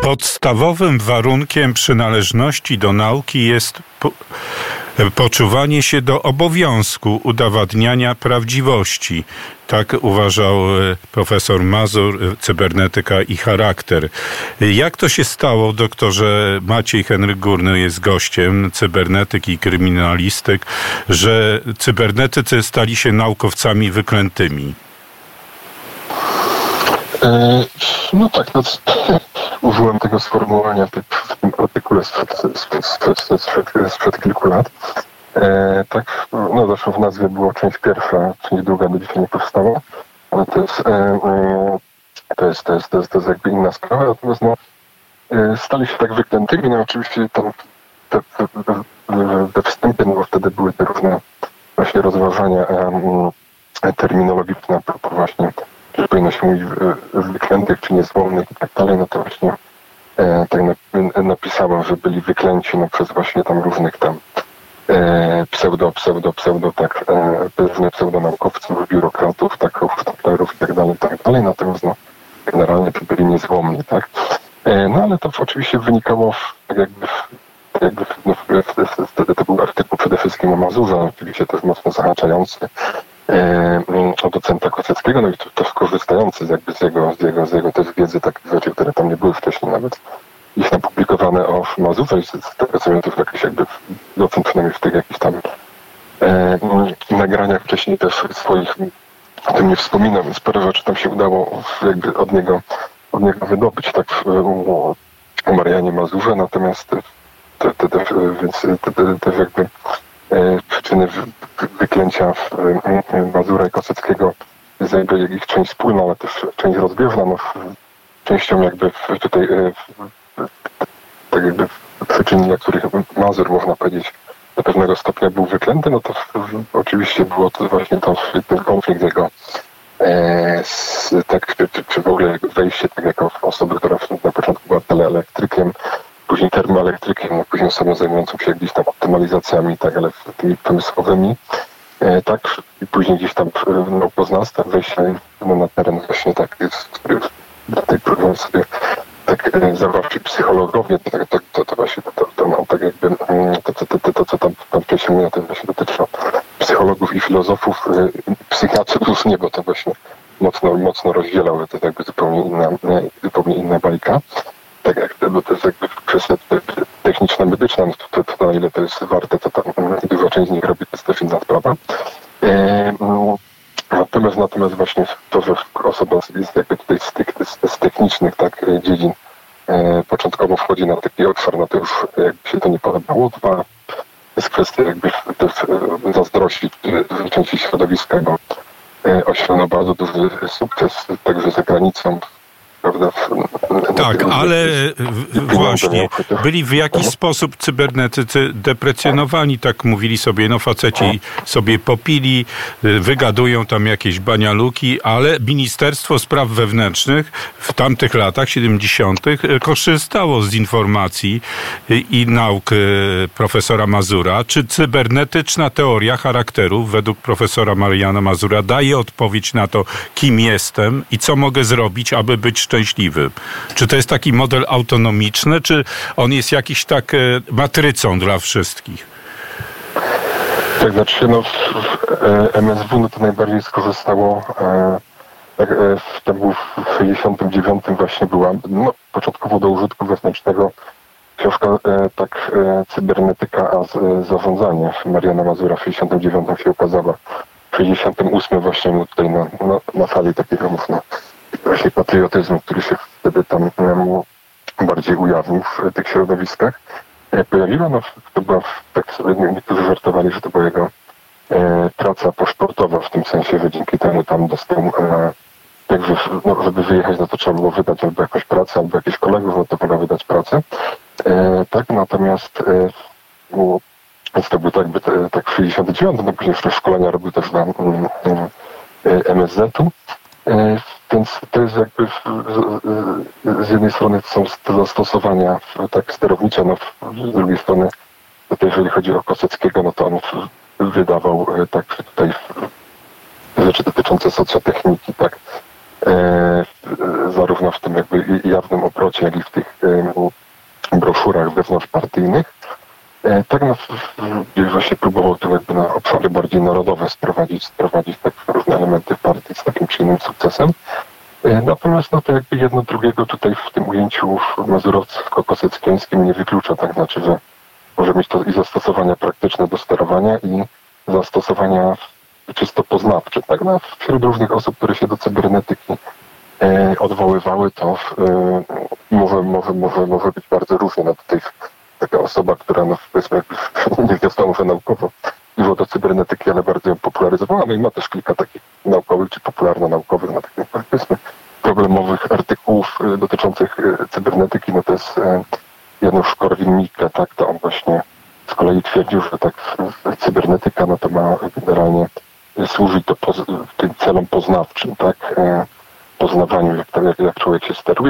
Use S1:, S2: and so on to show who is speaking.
S1: Podstawowym warunkiem przynależności do nauki jest poczuwanie się do obowiązku udowadniania prawdziwości. Tak uważał profesor Mazur, cybernetyka i charakter. Jak to się stało, doktorze Maciej Henryk Górny jest gościem, cybernetyk i kryminalistyk, że cybernetycy stali się naukowcami wyklętymi?
S2: No tak, użyłem tego sformułowania w tym artykule sprzed kilku lat. Tak, no zresztą w nazwie było część pierwsza, część druga do dzisiaj nie powstała, ale to jest jakby inna sprawa. Natomiast stali się tak wyklętymi, no oczywiście tam we wstępie, no bo wtedy były te różne właśnie rozważania terminologiczne, a propos właśnie, że powinno się mówić wyklętych czy niezłomnych i tak dalej, no to właśnie tak napisałem, że byli wyklęci przez właśnie tam różnych tam tak, różnych pseudonaukowców, biurokratów, tak, hochsztaplerów i tak dalej, natomiast generalnie to byli niezłomni, tak. No ale to oczywiście wynikało wtedy to był artykuł przede wszystkim o Mazurze, oczywiście też mocno zahaczający o docenta Koseckiego, no i też korzystający z jego też wiedzy takich rzeczy, które tam nie były wcześniej nawet gdzieś tam publikowane o Mazurze i z tego co wiem, to jakieś jakby docent przynajmniej w tych jakichś tam nagraniach wcześniej też swoich o tym nie wspominam, więc parę rzeczy tam się udało jakby od niego wydobyć tak u Marianie Mazurze, natomiast też jakby przyczyny wyklęcia Mazura i Koseckiego jest jakby ich część wspólna, ale też część rozbieżna. No, częścią jakby tutaj tak jakby przyczyn, dla których Mazur, można powiedzieć, do pewnego stopnia był wyklęty, no to oczywiście było to właśnie ten konflikt jego czy w ogóle wejście tak jako osoby, która na początku była teleelektrykiem, później termoelektrykiem, no później osobą zajmującą się gdzieś tam optymalizacjami, tak, ale tymi przemysłowymi, tak, i później gdzieś tam poznawstwa, wejście na teren właśnie tak, który tutaj próbują sobie tak zawrawczy psychologowie, to właśnie to tak jakby to co tam wcześniej mówiłem, to właśnie dotyczy psychologów i filozofów, psychiatrów nie, bo to właśnie mocno rozdzielał, że to jest jakby zupełnie inna bajka. Tak jak bo to jest jakby kwestia techniczna, medyczna, no to na ile to jest warte, to tam duża część z nich robi, to jest też inna sprawa. Natomiast właśnie to, że osoba jest jakby tutaj z technicznych tak dziedzin początkowo wchodzi na taki obszar, no to już jakby się to nie podobało. Dwa, jest kwestia jakby też zazdrości części środowiska, bo osiągnął bardzo duży sukces także za granicą. Prawda?
S1: Tak, ale właśnie byli w jakiś sposób cybernetycy deprecjonowani, tak mówili sobie, no faceci sobie popili, wygadują tam jakieś banialuki, ale Ministerstwo Spraw Wewnętrznych w tamtych latach 70. korzystało z informacji i nauk profesora Mazura. Czy cybernetyczna teoria charakteru według profesora Mariana Mazura daje odpowiedź na to, kim jestem i co mogę zrobić, aby być szczęśliwy? Czy to jest taki model autonomiczny, czy on jest jakiś tak matrycą dla wszystkich?
S2: Tak, znaczy MSW no to najbardziej skorzystało, to był w 69 właśnie była, no początkowo do użytku wewnętrznego książka cybernetyka, a zarządzanie Mariana Mazura w 69 się ukazała. W 68 właśnie mu tutaj na fali takiego mocno właśnie patriotyzmu, który się wtedy tam bardziej ujawnił w tych środowiskach, pojawiła. No, to była, tak sobie niektórzy żartowali, że to była jego praca paszportowa, w tym sensie, że dzięki temu tam dostał, jakże, no, żeby wyjechać, no to trzeba było wydać albo jakąś pracę, albo jakichś kolegów, no to wolno wydać pracę. Tak, natomiast więc to był tak w 69, no później szkolenia robił też dla MSZ-u. Więc to jest jakby z jednej strony są te zastosowania tak sterownicze, no z drugiej strony jeżeli chodzi o Koseckiego, no to on wydawał tak tutaj rzeczy dotyczące socjotechniki, tak zarówno w tym jakby jawnym obrocie, jak i w tych broszurach wewnątrzpartyjnych. Tak gdzieś właśnie próbował to jakby na obszary bardziej narodowe sprowadzić tak różne elementy partii z takim czy innym sukcesem. Natomiast no to jakby jedno drugiego tutaj w tym ujęciu mazurowsko-kosyckiańskim nie wyklucza, tak znaczy, że może mieć to i zastosowania praktyczne do sterowania i zastosowania czysto poznawcze. Tak? No, wśród różnych osób, które się do cybernetyki odwoływały, to może być bardzo różnie. No tutaj taka osoba, która no, powiedzmy, nie wiadomo, że naukowo dużo do cybernetyki, ale bardzo ją popularyzowała, no i ma też kilka takich naukowych czy popularno-naukowych, no takich powiedzmy problemowych artykułów dotyczących cybernetyki. No to jest Janusz Korwin-Mikke, tak, to on właśnie z kolei twierdził, że tak cybernetyka, no to ma generalnie służyć tym celom poznawczym, tak, poznawaniu, jak człowiek się steruje.